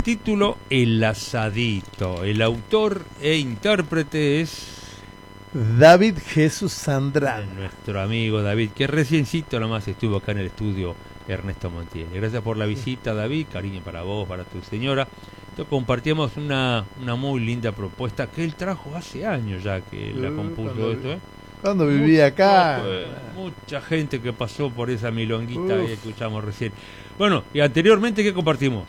Título El Asadito. El autor e intérprete es David Jesús Sandrano. nuestro amigo David, que reciencito nomás estuvo acá en el estudio Ernesto Montiel. Gracias por la visita, David. Cariño para vos, para tu señora. Entonces, compartíamos una muy linda propuesta que él trajo hace años ya que la compuso esto, Cuando vivía acá. Mucha gente que pasó por esa milonguita que escuchamos recién. Bueno, y anteriormente, ¿qué compartimos?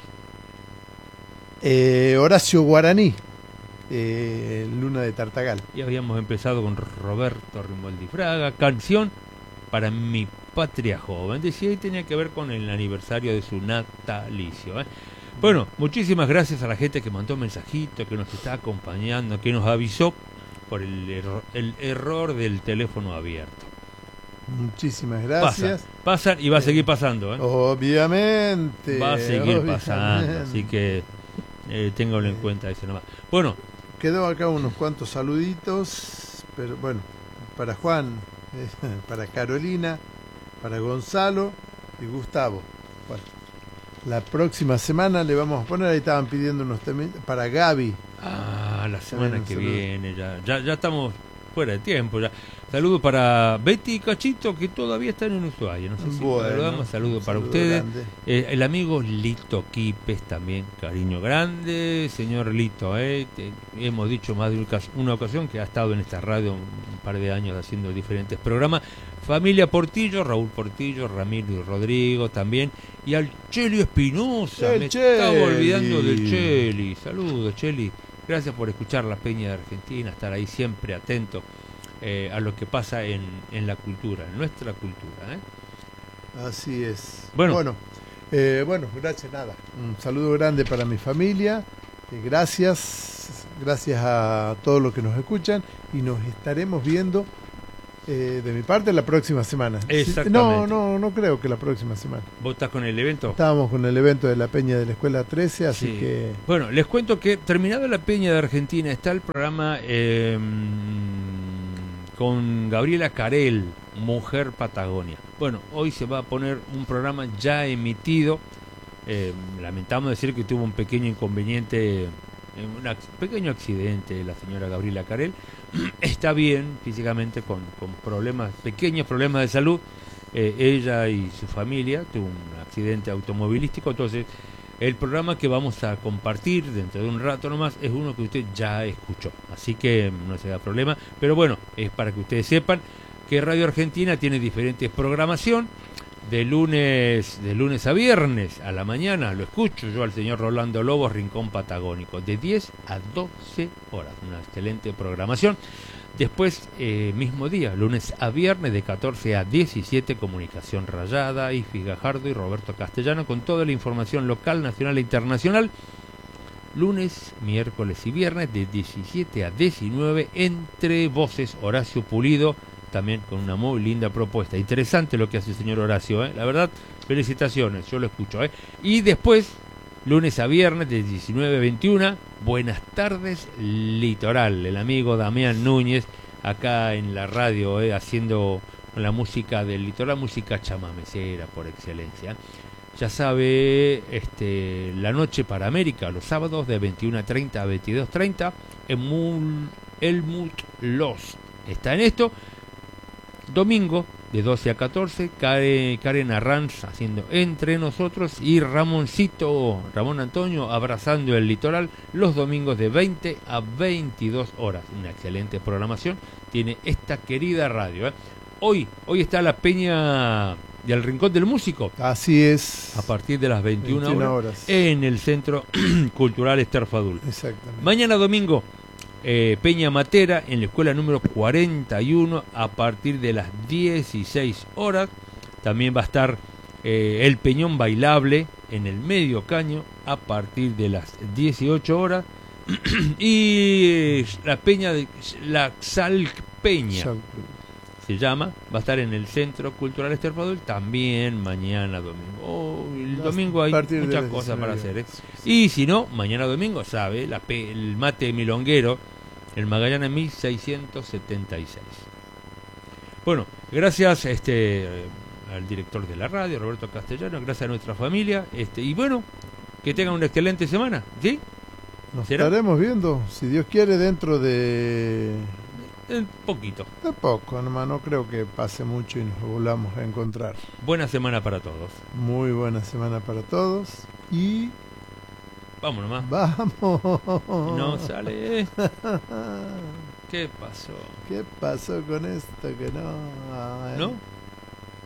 Horacio Guaraní, Luna de Tartagal. Y habíamos empezado con Roberto Rimoldi Fraga, Canción para mi patria joven. Decía, y tenía que ver con el aniversario de su natalicio. Bueno, muchísimas gracias a la gente que mandó mensajitos, que nos está acompañando, que nos avisó por el error del teléfono abierto. Muchísimas gracias. Pasan y va a seguir pasando. Obviamente. Va a seguir pasando, así que ténganlo en cuenta eso nomás. Bueno, quedó acá unos cuantos saluditos, pero bueno, para Juan, para Carolina, para Gonzalo y Gustavo. Bueno, la próxima semana le vamos a poner, ahí estaban pidiendo unos temas, para Gaby. La semana que viene, ya estamos fuera de tiempo. Ya. Saludos para Betty y Cachito, que todavía están en Ushuaia. No sé si saludamos. Saludos para ustedes. El amigo Lito Quipes también, cariño grande. Señor Lito, hemos dicho más de una ocasión que ha estado en esta radio un par de años haciendo diferentes programas. Familia Portillo, Raúl Portillo, Ramiro y Rodrigo también. Y al Cheli Espinosa, me estaba olvidando del Cheli. Saludos, Cheli. Gracias por escuchar La Peña de Argentina, estar ahí siempre atento a lo que pasa en la cultura, en nuestra cultura. Así es. Bueno, gracias, nada. Un saludo grande para mi familia. Gracias a todos los que nos escuchan y nos estaremos viendo de mi parte la próxima semana. Exactamente. No creo que la próxima semana. ¿Vos estás con el evento? Estábamos con el evento de la Peña de la Escuela 13, así que... Bueno, les cuento que terminado la Peña de Argentina está el programa con Gabriela Carel, Mujer Patagonia. Bueno, hoy se va a poner un programa ya emitido. Lamentamos decir que tuvo un pequeño inconveniente, un pequeño accidente la señora Gabriela Carel. Está bien físicamente con pequeños problemas de salud. Ella y su familia tuvo un accidente automovilístico. Entonces el programa que vamos a compartir dentro de un rato nomás es uno que usted ya escuchó, así que no se da problema, pero bueno, es para que ustedes sepan que Radio Argentina tiene diferentes programación. De lunes a viernes a la mañana lo escucho yo al señor Rolando Lobos, Rincón Patagónico, de 10 a 12 horas, una excelente programación. Después, mismo día, lunes a viernes, de 14 a 17, Comunicación Rayada, Ifis Gajardo y Roberto Castellano, con toda la información local, nacional e internacional. Lunes, miércoles y viernes, de 17 a 19, Entre Voces, Horacio Pulido, también con una muy linda propuesta. Interesante lo que hace el señor Horacio, la verdad, felicitaciones, yo lo escucho. Y después, lunes a viernes, de 19 a 21, Buenas tardes Litoral, el amigo Damián Núñez, acá en la radio, haciendo la música del litoral, música chamamecera por excelencia. Ya sabe, la noche para América, los sábados de 21:30 a 22:30, Helmut Lost está en esto. Domingo de 12 a 14, Karen Arranz haciendo Entre Nosotros y Ramón Antonio abrazando el litoral los domingos de 20 a 22 horas. Una excelente programación tiene esta querida radio. Hoy está la Peña del Rincón del Músico. Así es. A partir de las 21 horas en el Centro Cultural Ester Fadul. Exactamente. Mañana domingo, Peña Matera en la escuela número 41 a partir de las 16 horas. También va a estar el Peñón Bailable en el Medio Caño a partir de las 18 horas. Y la Peña de la Xalpeña se llama, va a estar en el Centro Cultural Ester Fadul también mañana domingo. El domingo hay muchas cosas para hacer. Y si no, mañana domingo, sabe, el mate milonguero, el Magallanes 1676. Bueno, gracias al director de la radio, Roberto Castellano, gracias a nuestra familia, y bueno, Que tengan una excelente semana, ¿sí? Nos ¿Será? estaremos viendo, si Dios quiere, dentro de Un poquito. poco, nomás. No creo que pase mucho y nos volvamos a encontrar. Buena semana para todos. Muy buena semana para todos. Y Vamos nomás. vamos. No sale. ¿Qué pasó? ¿Qué pasó con esto? Que no. Ay. ¿No?